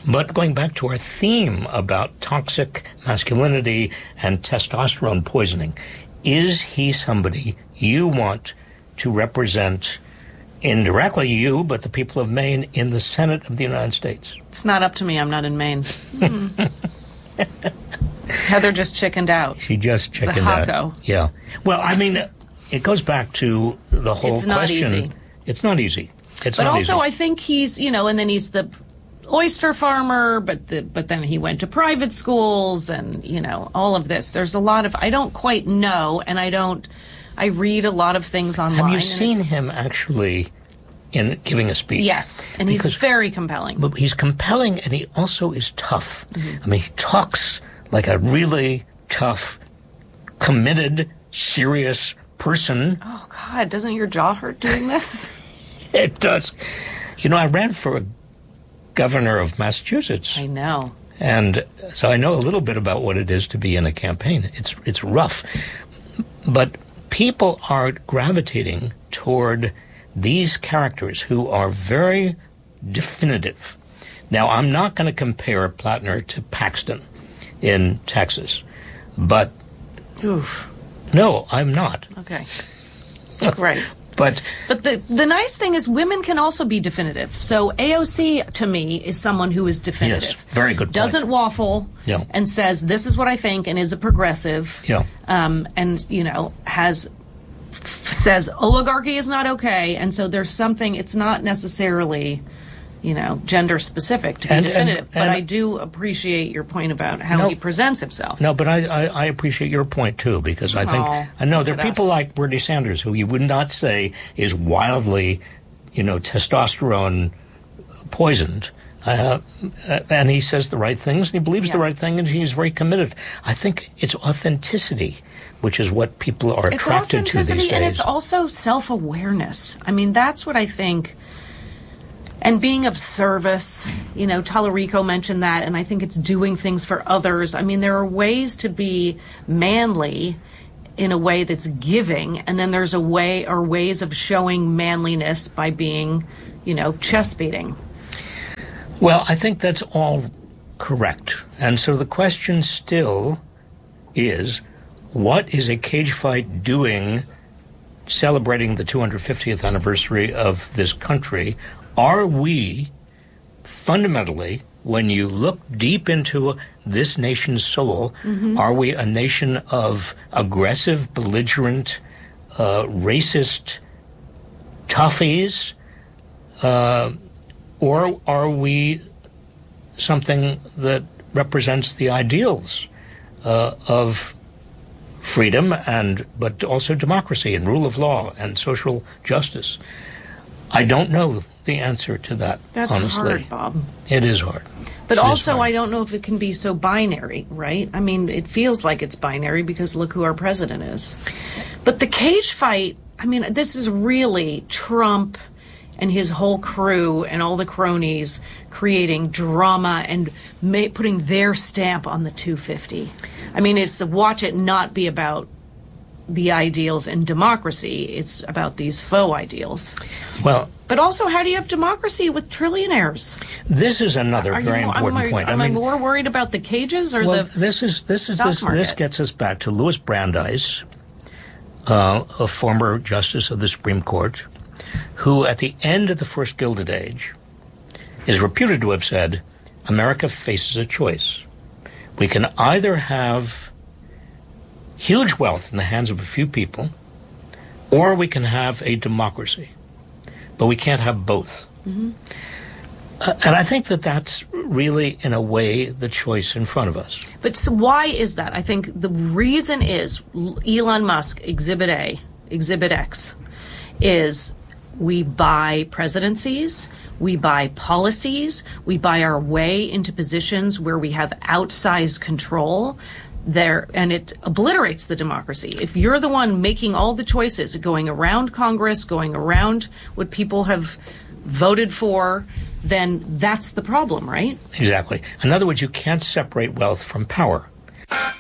But going back to our theme about toxic masculinity and testosterone poisoning, is he somebody you want to represent indirectly you, but the people of Maine in the Senate of the United States? It's not up to me. I'm not in Maine. Heather just chickened out. She just chickened out. Yeah. Well, I mean, it goes back to the whole question. It's not easy. It's not easy. But also, I think he's, and then he's the oyster farmer, but then he went to private schools and, all of this. There's a lot of, I don't quite know, and I read a lot of things online. Have you seen him actually in giving a speech? Yes, and he's very compelling. But he's compelling, and he also is tough. Mm-hmm. I mean, he talks like a really tough, committed, serious person. Oh, God, doesn't your jaw hurt doing this? It does. I ran for governor of Massachusetts. I know. And so I know a little bit about what it is to be in a campaign. It's rough. But people are gravitating toward these characters who are very definitive. Now, I'm not going to compare Plattner to Paxton in Texas, but... Oof. No, I'm not. Okay. Right. But the nice thing is women can also be definitive. So AOC, to me, is someone who is definitive. Yes, very good point. Doesn't waffle and says, this is what I think, and is a progressive. Yeah. And, says oligarchy is not okay. And so there's something, it's not necessarily, gender specific to be definitive. But I do appreciate your point about how he presents himself. No, but I appreciate your point, too, because I think, I know there are people like Bernie Sanders who you would not say is wildly, testosterone poisoned. And he says the right things, and he believes the right thing, and he's very committed. I think it's authenticity, which is what people are attracted to these days. It's authenticity, and it's also self-awareness. I mean, that's what I think. And being of service, Tallarico mentioned that, and I think it's doing things for others. I mean, there are ways to be manly in a way that's giving, and then there's ways of showing manliness by being, chest beating. Well, I think that's all correct. And so the question still is, what is a cage fight doing celebrating the 250th anniversary of this country? Are we fundamentally, when you look deep into this nation's soul, are we a nation of aggressive, belligerent, racist toughies? Or are we something that represents the ideals of freedom but also democracy and rule of law and social justice? I don't know the answer to that, That's honestly. Hard, Bob. It is hard. But also, I don't know if it can be so binary, right? I mean, it feels like it's binary because look who our president is. But the cage fight, I mean, this is really Trump and his whole crew and all the cronies creating drama and putting their stamp on the 250. I mean, it's to watch it not be about the ideals and democracy. It's about these faux ideals. Well, but also, how do you have democracy with trillionaires? This is another very important point. Am I more worried about the cages or the stock market? This gets us back to Louis Brandeis, a former justice of the Supreme Court, who at the end of the first Gilded Age is reputed to have said, America faces a choice. We can either have huge wealth in the hands of a few people, or we can have a democracy. But we can't have both. Mm-hmm. And I think that that's really, in a way, the choice in front of us. But so why is that? I think the reason is Elon Musk, Exhibit A, Exhibit X, is we buy presidencies, we buy policies, we buy our way into positions where we have outsized control there, and it obliterates the democracy. If you're the one making all the choices, going around Congress, going around what people have voted for, then that's the problem, right? Exactly. In other words, you can't separate wealth from power.